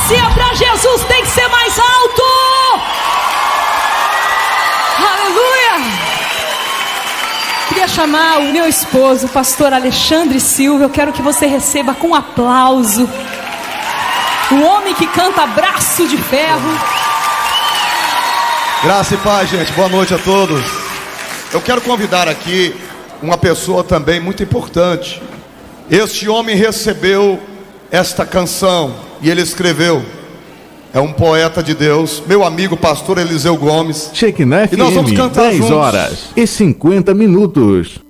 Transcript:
Se é para Jesus, tem que ser mais alto. Aleluia. Queria chamar o meu esposo, o pastor Alexandre Silva. Eu quero que você receba com aplauso o homem que canta Braço de Ferro. Graça e paz, gente. Boa noite a todos. Eu quero convidar aqui uma pessoa também muito importante. Este homem recebeu esta canção e ele escreveu. É um poeta de Deus, meu amigo pastor Eliseu Gomes. Shekinah FM, e nós vamos cantar 10 juntos. horas e 50 minutos.